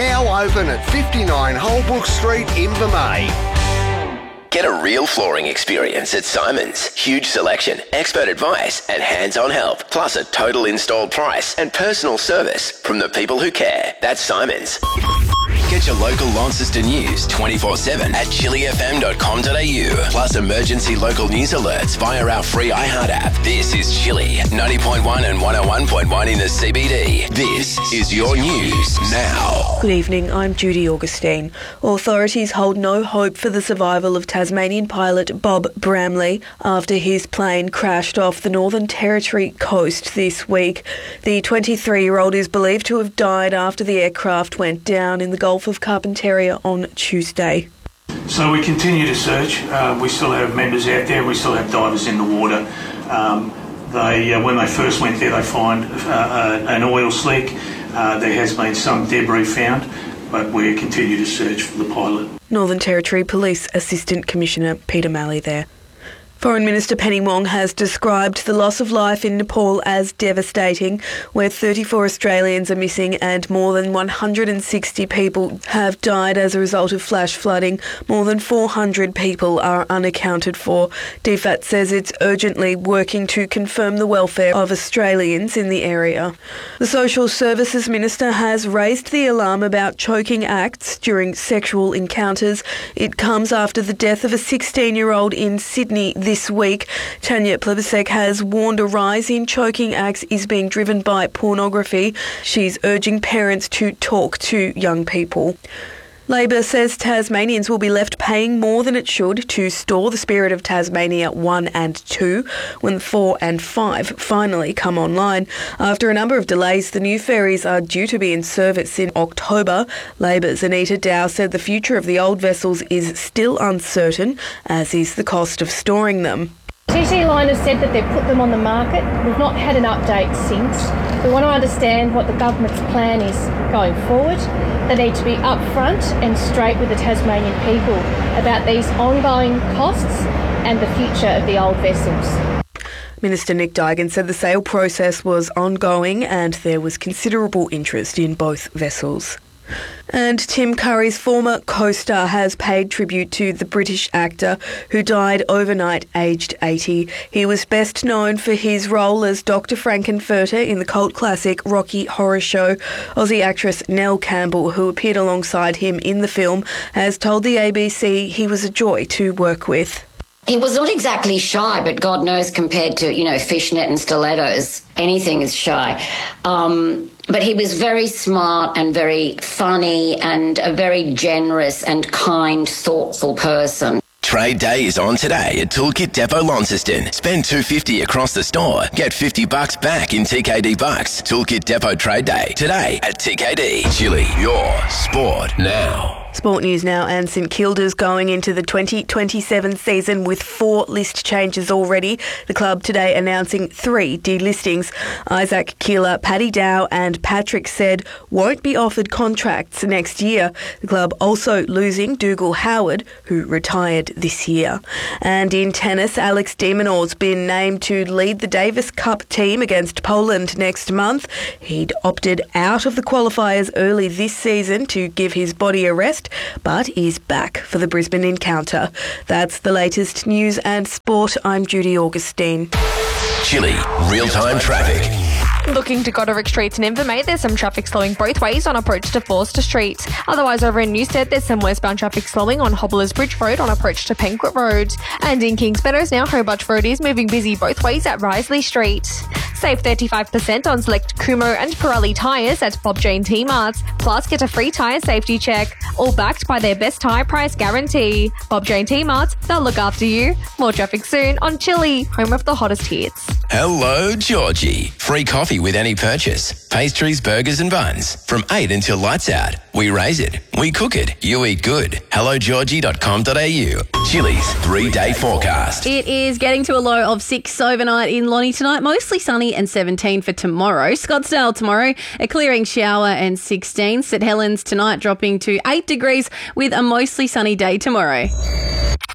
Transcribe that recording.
Now open at 59 Holbrook Street, Invermay. Get a real flooring experience at Simon's. Huge selection, expert advice and hands-on help, plus a total installed price and personal service from the people who care. That's Simon's. Get your local Launceston news 24/7 at chillyfm.com.au. Plus emergency local news alerts via our free iHeart app. This is Chilly 90.1 and 101.1 in the CBD. This is your news now. Good evening, I'm Judy Augustine. Authorities hold no hope for the survival of Tasmanian pilot Bob Bramley after his plane crashed off the Northern Territory coast this week. The 23-year-old is believed to have died after the aircraft went down in the Gulf of Carpentaria on Tuesday. So we continue to search. We still have members out there. We still have divers in the water. When they first went there, they find an oil slick. There has been some debris found, but we continue to search for the pilot. Northern Territory Police Assistant Commissioner Peter Malley there. Foreign Minister Penny Wong has described the loss of life in Nepal as devastating, where 34 Australians are missing and more than 160 people have died as a result of flash flooding. More than 400 people are unaccounted for. DFAT says it's urgently working to confirm the welfare of Australians in the area. The Social Services Minister has raised the alarm about choking acts during sexual encounters. It comes after the death of a 16-year-old in Sydney this week. Tanya Plibersek has warned a rise in choking acts is being driven by pornography. She's urging parents to talk to young people. Labor says Tasmanians will be left paying more than it should to store the Spirit of Tasmania 1 and 2 when 4 and 5 finally come online. After a number of delays, the new ferries are due to be in service in October. Labor's Anita Dow said the future of the old vessels is still uncertain, as is the cost of storing them. TC Line has said that they've put them on the market. We've not had an update since. We want to understand what the government's plan is going forward. They need to be upfront and straight with the Tasmanian people about these ongoing costs and the future of the old vessels. Minister Nick Duigan said the sale process was ongoing and there was considerable interest in both vessels. And Tim Curry's former co-star has paid tribute to the British actor who died overnight aged 80. He was best known for his role as Dr. Frankenfurter in the cult classic Rocky Horror Show. Aussie actress Nell Campbell, who appeared alongside him in the film, has told the ABC he was a joy to work with. He was not exactly shy, but God knows compared to, fishnet and stilettos, anything is shy. But he was very smart and very funny and a very generous and kind, thoughtful person. Trade Day is on today at Toolkit Depot Launceston. Spend $250 across the store. Get $50 back in TKD bucks. Toolkit Depot Trade Day today at TKD. Chilly, your sport now. Sport news now, and St Kilda's going into the 2027 season with 4 list changes already. The club today announcing 3 delistings. Isaac Keeler, Paddy Dow and Patrick Said won't be offered contracts next year. The club also losing Dougal Howard, who retired this year. And in tennis, Alex de Minaur's been named to lead the Davis Cup team against Poland next month. He'd opted out of the qualifiers early this season to give his body a rest, but is back for the Brisbane encounter. That's the latest news and sport. I'm Judy Augustine. Chilly, real-time traffic. Looking to Goderic Streets in Invermay, there's some traffic slowing both ways on approach to Forster Street. Otherwise, over in Newstead, there's some westbound traffic slowing on Hobblers Bridge Road on approach to Penquet Road. And in Kings Meadows now, Hobart Road is moving busy both ways at Risley Street. Save 35% on select Kumho and Pirelli tyres at Bob Jane T-Marts. Plus, get a free tyre safety check. All backed by their best tyre price guarantee. Bob Jane T-Marts, they'll look after you. More traffic soon on Chilly, home of the hottest hits. Hello, Georgie. Free coffee with any purchase. Pastries, burgers and buns. From 8 until lights out. We raise it. We cook it. You eat good. HelloGeorgie.com.au. Chilly's 3-day forecast. It is getting to a low of 6 overnight in Lonnie tonight. Mostly sunny and 17 for tomorrow. Scottsdale tomorrow, a clearing shower and 16. St Helens tonight dropping to 8 degrees with a mostly sunny day tomorrow.